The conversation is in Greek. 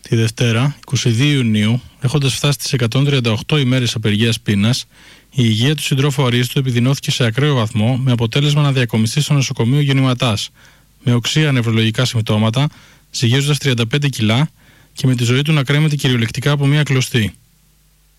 Τη Δευτέρα, 22 Ιουνίου, έχοντας φτάσει στις 138 ημέρες απεργίας πείνας, η υγεία του συντρόφου Αρίστου επιδεινώθηκε σε ακραίο βαθμό, με αποτέλεσμα να διακομιστεί στο νοσοκομείο Γεννηματάς, με οξεία νευρολογικά συμπτώματα, ζυγίζοντας 35 κιλά και με τη ζωή του να κρέμεται κυριολεκτικά από μια κλωστή.